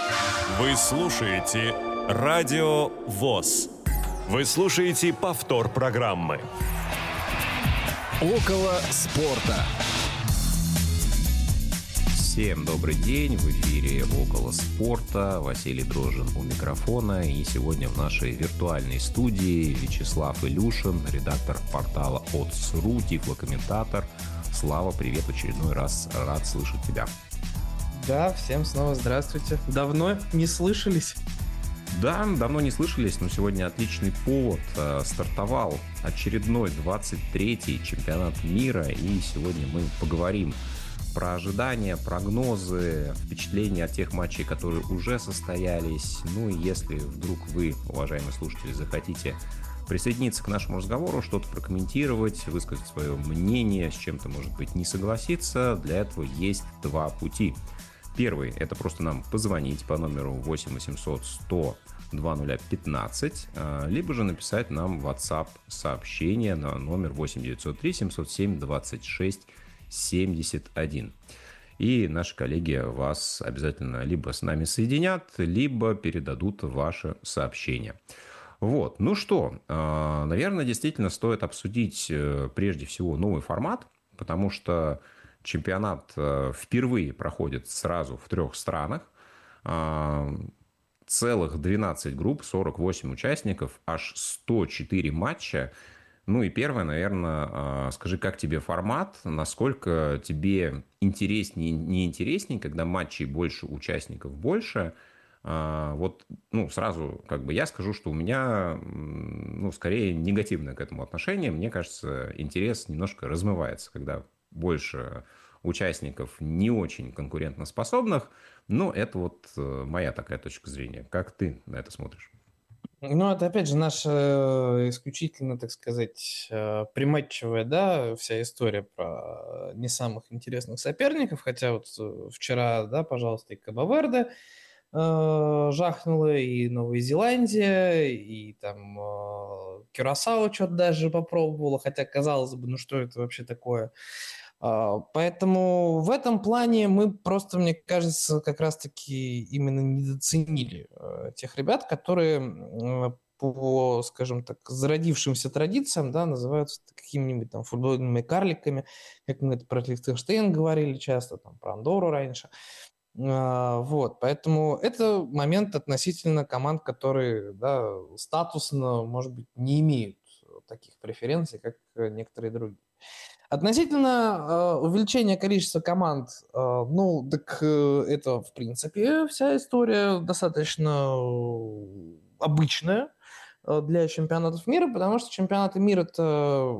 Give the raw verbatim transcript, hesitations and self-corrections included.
Вы слушаете Радио ВОС. Вы слушаете повтор программы. Около спорта. Всем добрый день, в эфире «Около спорта», Василий Дрожжин у микрофона, и сегодня в нашей виртуальной студии Вячеслав Илюшин, редактор портала ОТС.ру, тифлокомментатор. Слава, привет, в очередной раз рад слышать тебя. Да, всем снова здравствуйте. Давно не слышались? Да, давно не слышались, но сегодня отличный повод. Стартовал очередной двадцать третий чемпионат мира, и сегодня мы поговорим про ожидания, прогнозы, впечатления от тех матчей, которые уже состоялись. Ну и если вдруг вы, уважаемые слушатели, захотите присоединиться к нашему разговору, что-то прокомментировать, высказать свое мнение, с чем-то, может быть, не согласиться, для этого есть два пути. Первый – это просто нам позвонить по номеру восемь восемьсот сто два нуля пятнадцать, либо же написать нам в WhatsApp сообщение на номер восемь девятьсот три семьсот семь двадцать шесть семьдесят один. И наши коллеги вас обязательно либо с нами соединят, либо передадут ваше сообщение. Вот, ну что, наверное, действительно стоит обсудить прежде всего новый формат, потому что чемпионат впервые проходит сразу в трех странах, целых двенадцать групп, сорок восемь участников, аж сто четыре матча. Ну и первое, наверное, скажи, как тебе формат, насколько тебе интереснее, не интереснее, когда матчей больше, участников больше. Вот, ну, сразу, как бы я скажу, что у меня, ну, скорее негативное к этому отношение. Мне кажется, интерес немножко размывается, когда больше участников не очень конкурентоспособных. Но это вот моя такая точка зрения. Как ты на это смотришь? Ну, это, опять же, наша исключительно, так сказать, приматчевая, да, вся история про не самых интересных соперников. Хотя вот вчера, да, пожалуйста, и Кабо-Верде э, жахнула, и Новая Зеландия, и там э, Кюрасао что-то даже попробовала. Хотя, казалось бы, ну что это вообще такое? Поэтому в этом плане мы просто, мне кажется, как раз-таки именно недооценили тех ребят, которые по, скажем так, зародившимся традициям, да, называются какими-нибудь там футбольными карликами, как мы это про Лихтенштейн говорили часто, там, про Андорру раньше. Вот, поэтому это момент относительно команд, которые, да, статусно, может быть, не имеют таких преференций, как некоторые другие. Относительно э, увеличения количества команд, э, ну, так э, это, в принципе, вся история достаточно обычная э, для чемпионатов мира, потому что чемпионаты мира – это